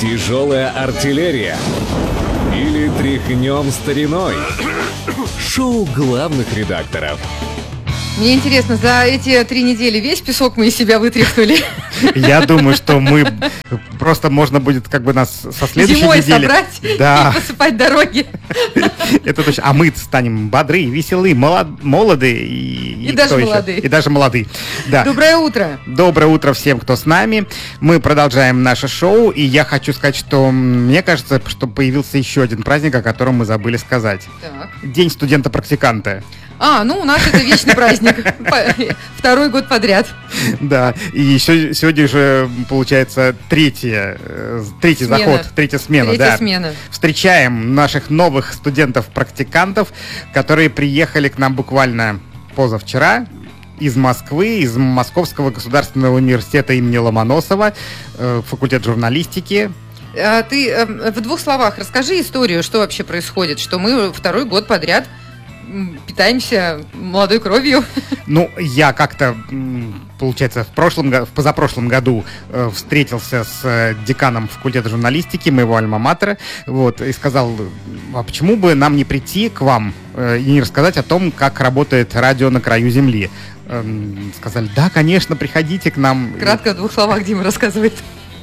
Тяжелая артиллерия или тряхнем стариной? Шоу главных редакторов. Мне интересно, за эти 3 недели весь песок мы из себя вытряхнули? Я думаю, что мы просто можно будет как бы нас со следующей зимой недели... собрать Да. и посыпать дороги. Это точно. А мы станем бодры, веселы, молоды И даже молодые. И даже молодые. Да. Доброе утро. Доброе утро всем, кто с нами. Мы продолжаем наше шоу, и я хочу сказать, что мне кажется, что появился еще один праздник, о котором мы забыли сказать. Так. День студента-практиканта. Ну у нас это вечный праздник. 2-й год подряд. Да, и еще сегодня уже получается третий заход, третья смена. Третья смена. Встречаем наших новых студентов-практикантов, которые приехали к нам буквально позавчера из Москвы, из Московского государственного университета имени Ломоносова, факультет журналистики. Ты в 2 словах расскажи историю, что вообще происходит, что мы 2-й год подряд питаемся молодой кровью. Ну, я как-то, получается, в позапрошлом году встретился с деканом факультета журналистики моего альма-матера, и сказал, а почему бы нам не прийти к вам и не рассказать о том, как работает радио на краю земли. Сказали, да, конечно, приходите к нам. Кратко в 2 словах Дима рассказывает.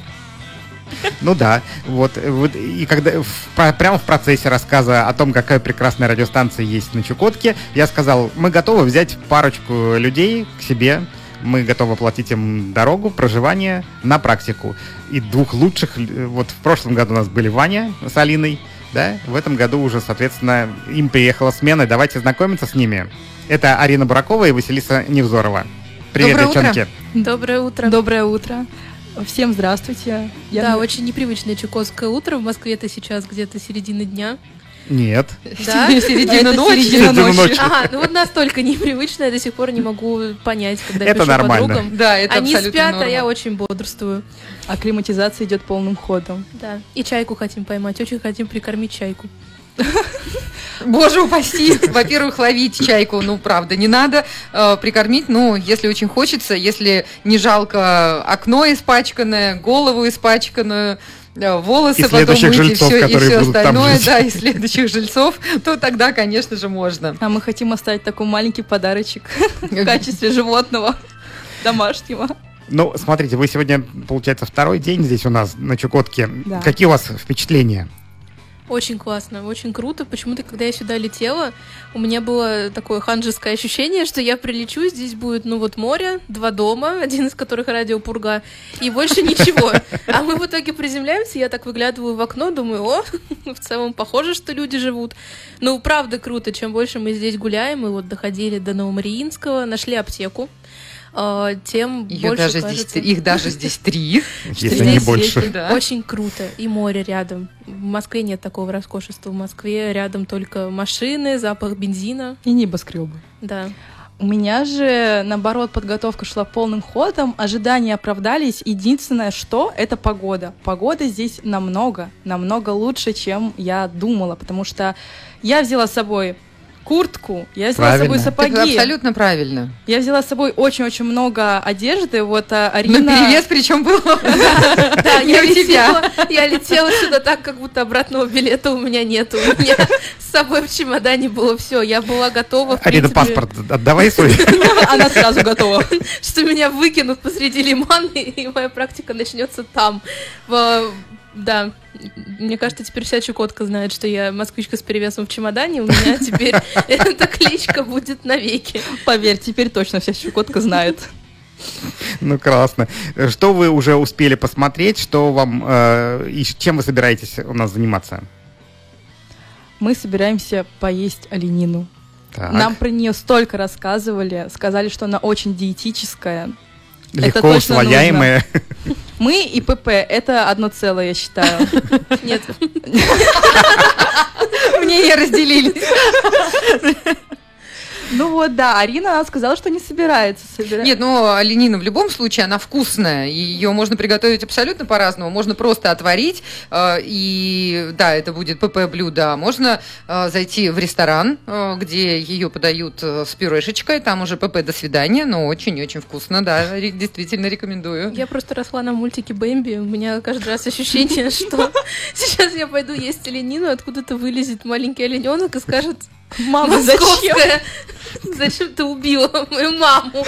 Ну да, и когда прямо в процессе рассказа о том, какая прекрасная радиостанция есть на Чукотке, я сказал, мы готовы взять парочку людей к себе, мы готовы оплатить им дорогу, проживание на практику. И 2 лучших, в прошлом году у нас были Ваня с Алиной, да, в этом году уже, соответственно, им приехала смена, давайте знакомиться с ними. Это Арина Буракова и Василиса Невзорова. Привет, девчонки. Доброе утро. Доброе утро. Всем здравствуйте. Да, очень непривычное чукотское утро. В Москве это сейчас где-то середина дня. Нет. Да? Середина ночи. Ага, настолько непривычно, я до сих пор не могу понять, когда я это пишу нормально. подругам. Да, это Они абсолютно спят, норма. а я очень бодрствую. Акклиматизация идет полным ходом. Да. И чайку хотим поймать, очень хотим прикормить чайку. Боже упаси! Во-первых, ловить чайку, правда, не надо. Прикормить, если очень хочется, если не жалко окно испачканное, голову испачканную, волосы и потом следующих мыть, жильцов, и которые все будут там остальное, жить. да, и следующих жильцов, то тогда, конечно же, можно. А мы хотим оставить такой маленький подарочек в качестве животного домашнего. Ну, смотрите, вы сегодня, получается, 2-й день здесь у нас на Чукотке. Да. Какие у вас впечатления? Очень классно, очень круто. Почему-то, когда я сюда летела, у меня было такое ханжеское ощущение, что я прилечу, здесь будет, море, 2 дома, один из которых радио Пурга, и больше ничего. А мы в итоге приземляемся, я так выглядываю в окно, думаю, в целом похоже, что люди живут. Правда круто, чем больше мы здесь гуляем, мы доходили до Новомариинского, нашли аптеку. Тем больше кажется... Их даже здесь 3. Если не больше. Да. Очень круто. И море рядом. В Москве нет такого роскошества. В Москве рядом только машины, запах бензина. И небоскребы. Да. У меня же, наоборот, подготовка шла полным ходом, ожидания оправдались. Единственное, что это погода. Погода здесь намного лучше, чем я думала, потому что я взяла с собой куртку, я взяла с собой сапоги. Так, абсолютно правильно. Я взяла с собой очень-очень много одежды. Арина... Наперевес причем было. Да, я летела сюда так, как будто обратного билета у меня нету. У меня с собой в чемодане было все. Я была готова, в Арина, принципе, паспорт отдавай свой. Она сразу готова. что меня выкинут посреди лимана, и моя практика начнется там. Да, мне кажется, теперь вся Чукотка знает, что я москвичка с перевесом в чемодане. У меня теперь эта кличка будет навеки. Поверь, теперь точно вся Чукотка знает. Ну, классно. Что вы уже успели посмотреть? Что вам и чем вы собираетесь у нас заниматься? Мы собираемся поесть оленину. Так. Нам про нее столько рассказывали, сказали, что она очень диетическая. Легко точно усвояемая. Мы и ПП — это одно целое, я считаю. Нет. Мнения разделились. Ну вот, да, Арина она сказала, что не собирается собирать. Нет, ну оленина в любом случае, она вкусная. И ее можно приготовить абсолютно по-разному. Можно просто отварить, и да, это будет ПП-блюдо. Можно зайти в ресторан, где ее подают с пюрешечкой. Там уже ПП «до свидания», но очень-очень вкусно, да, действительно рекомендую. Я просто росла на мультике «Бэмби». У меня каждый раз ощущение, что сейчас я пойду есть оленину, откуда-то вылезет маленький олененок и скажет: Мама, зачем? «Московская, зачем ты убила мою маму?»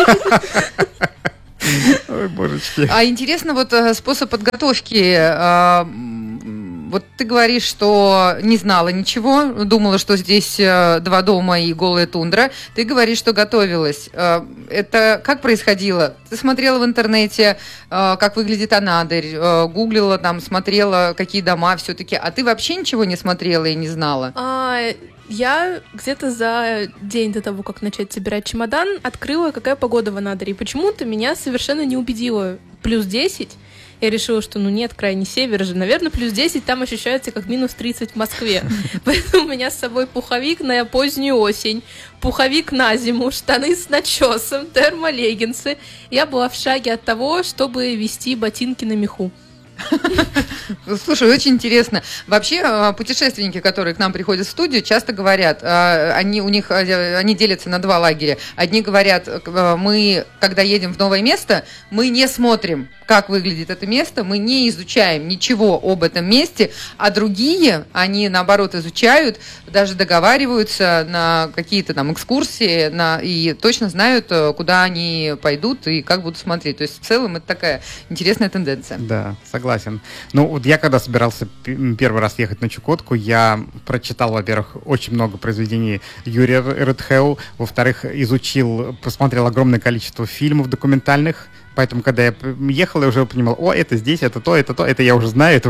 Ой, божечки. А интересно, вот способ подготовки. Вот ты говоришь, что не знала ничего, думала, что здесь 2 дома и голая тундра. Ты говоришь, что готовилась. Это как происходило? Ты смотрела в интернете, как выглядит Анадырь, гуглила там, смотрела, какие дома все-таки. А ты вообще ничего не смотрела и не знала? Я где-то за день до того, как начать собирать чемодан, открыла, какая погода в Анадыре. И почему-то меня совершенно не убедило плюс 10. Я решила, что нет, крайний север же. Наверное, плюс 10 там ощущается как минус 30 в Москве. Поэтому у меня с собой пуховик на позднюю осень, пуховик на зиму, штаны с начесом, термолеггинсы. Я была в шаге от того, чтобы вести ботинки на меху. Слушай, очень интересно. Вообще, путешественники, которые к нам приходят в студию, часто говорят, они делятся на 2 лагеря. Одни говорят, мы, когда едем в новое место, мы не смотрим, как выглядит это место, мы не изучаем ничего об этом месте, а другие, они, наоборот, изучают, даже договариваются на какие-то там экскурсии и точно знают, куда они пойдут и как будут смотреть. То есть, в целом, это такая интересная тенденция. Да, согласен. Ну, вот я когда собирался первый раз ехать на Чукотку, я прочитал, во-первых, очень много произведений Юрия Редхеу, во-вторых, посмотрел огромное количество фильмов документальных, поэтому, когда я ехал, я уже понимал, это здесь, это то, это я уже знаю.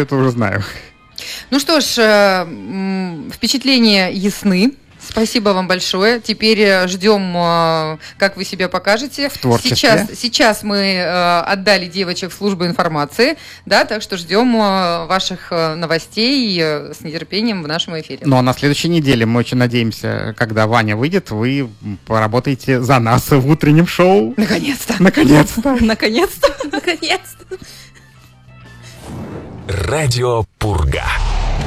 Ну что ж, впечатления ясны. Спасибо вам большое. Теперь ждем, как вы себя покажете. В творчестве. Сейчас мы отдали девочек в службу информации, да, так что ждем ваших новостей с нетерпением в нашем эфире. Ну а на следующей неделе мы очень надеемся, когда Ваня выйдет, вы поработаете за нас в утреннем шоу. Наконец-то. Наконец-то. Наконец-то. Радио Пурга.